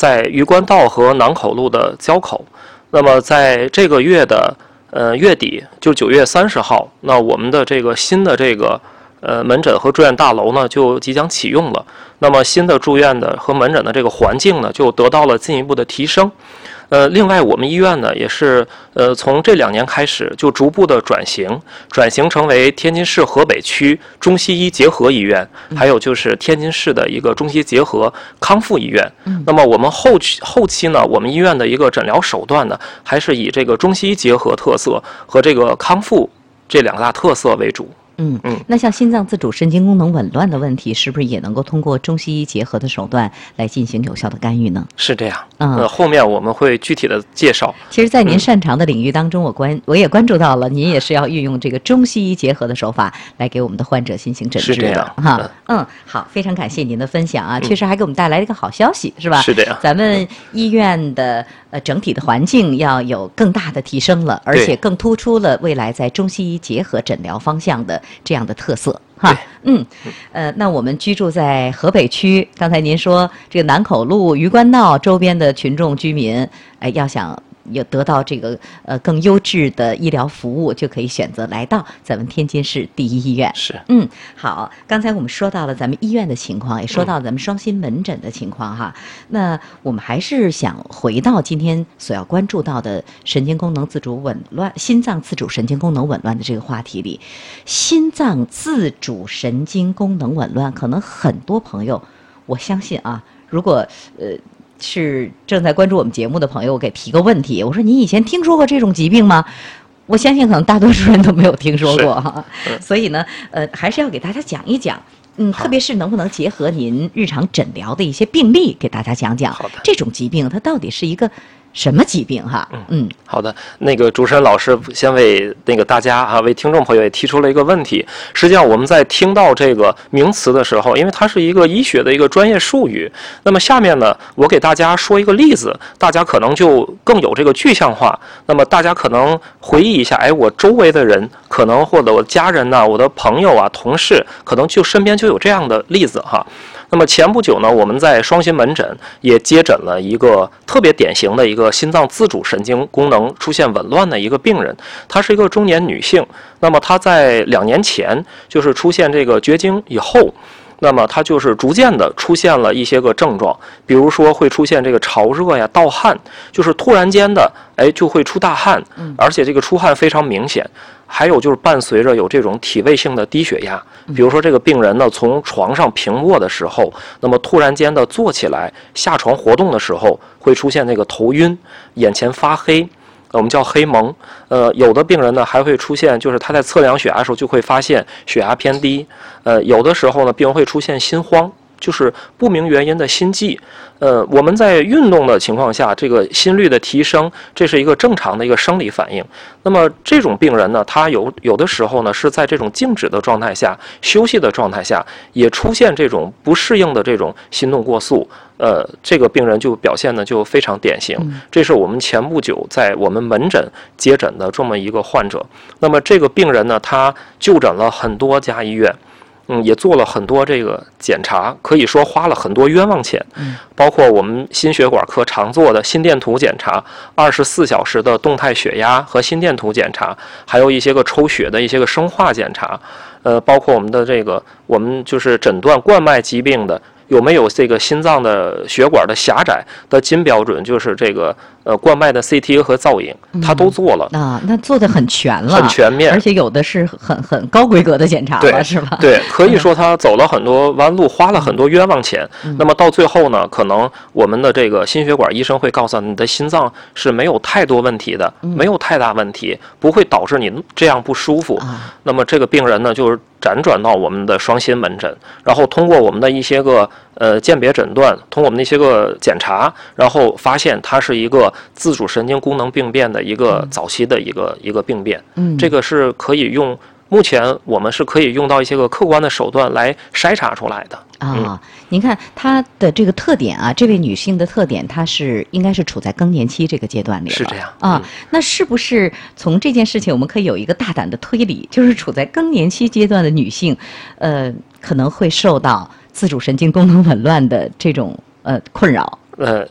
在榆关道和南口路的交口。那么在这个月的月底，就9月30号，那我们的这个新的这个门诊和住院大楼呢就即将启用了。那么新的住院的和门诊的这个环境呢就得到了进一步的提升。另外我们医院呢也是从这2年开始就逐步的转型成为天津市河北区中西医结合医院，还有就是天津市的一个中西结合康复医院。那么我们后期呢，我们医院的一个诊疗手段呢，还是以这个中西医结合特色和这个康复这2大特色为主。 那像心脏自主神经功能紊乱的问题，是不是也能够通过中西医结合的手段来进行有效的干预呢？ 是这样。后面我们会具体的介绍。 其实，在您擅长的领域当中，我也关注到了，您也是要运用这个中西医结合的手法来给我们的患者进行诊治的哈。好，非常感谢您的分享啊，确实还给我们带来了一个好消息，是吧？ 是这样。 咱们医院的整体的环境要有更大的提升了，而且更突出了未来在中西医结合诊疗方向的这样的特色哈。那我们居住在河北区，刚才您说这个南口路、榆关道周边的群众居民，要想有得到这个更优质的医疗服务，就可以选择来到咱们天津市第一医院。 是。 好，刚才我们说到了咱们医院的情况，也说到咱们双心门诊的情况哈。那我们还是想回到今天所要关注到的神经功能自主紊乱、心脏自主神经功能紊乱的这个话题里。心脏自主神经功能紊乱，可能很多朋友，我相信啊，如果是正在关注我们节目的朋友，我给提个问题，我说你以前听说过这种疾病吗？我相信可能大多数人都没有听说过哈。所以呢，还是要给大家讲一讲。特别是能不能结合您日常诊疗的一些病例，给大家讲讲这种疾病它到底是一个什么疾病哈？ 好的，那个主持人老师先为那个大家啊，为听众朋友也提出了一个问题。实际上我们在听到这个名词的时候，因为它是一个医学的一个专业术语，那么下面呢，我给大家说一个例子，大家可能就更有这个具象化。那么大家可能回忆一下，我周围的人可能或者我家人呐、我的朋友啊、同事，可能就身边就有这样的例子哈。那么前不久呢，我们在双心门诊也接诊了一个特别典型的一个心脏自主神经功能出现紊乱的一个病人，她是一个中年女性。那么她在2年前就是出现这个绝经以后，那么她就是逐渐的出现了一些个症状，比如说会出现这个潮热呀、盗汗，就是突然间的就会出大汗，而且这个出汗非常明显。还有就是伴随着有这种体位性的低血压，比如说这个病人呢从床上平卧的时候，那么突然间的坐起来下床活动的时候，会出现那个头晕、眼前发黑，我们叫黑蒙。有的病人呢还会出现，就是他在测量血压的时候就会发现血压偏低。有的时候呢病人会出现心慌，就是不明原因的心悸。我们在运动的情况下，这个心率的提升，这是一个正常的一个生理反应。那么这种病人呢，他有的时候呢是在这种静止的状态下、休息的状态下，也出现这种不适应的这种心动过速。这个病人就表现的就非常典型。这是我们前不久在我们门诊接诊的这么一个患者。那么这个病人呢，他就诊了很多家医院。也做了很多这个检查，可以说花了很多冤枉钱，包括我们心血管科常做的心电图检查，24小时的动态血压和心电图检查，还有一些个抽血的一些个生化检查，包括我们的这个我们就是诊断冠脉疾病的。有没有这个心脏的血管的狭窄的金标准，就是这个冠脉的 CT 和造影，他都做了那做的很全了， 很全面， 而且有的是很高规格的检查了，是吧？ 对，可以说他走了很多弯路，花了很多冤枉钱。那么到最后呢，可能我们的这个心血管医生会告诉你的心脏是没有太多问题的，没有太大问题，不会导致你这样不舒服。那么这个病人呢，就是辗转到我们的双心门诊，然后通过我们的一些个鉴别诊断，通过我们的一些个检查，然后发现它是一个自主神经功能病变的一个早期的一个病变。这个是可以用，目前我们是可以用到一些个客观的手段来筛查出来的。 您看她的这个特点啊，这位女性的特点，她应该是处在更年期这个阶段里了， 是这样那是不是从这件事情我们可以有一个大胆的推理，就是处在更年期阶段的女性，可能会受到自主神经功能紊乱的这种困扰？